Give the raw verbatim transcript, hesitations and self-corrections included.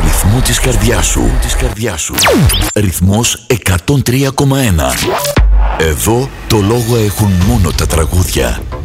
ρυθμό της καρδιάς σου. Της καρδιάς σου. Ρυθμός εκατόν τρία κόμμα ένα. Εδώ το λόγο έχουν μόνο τα τραγούδια.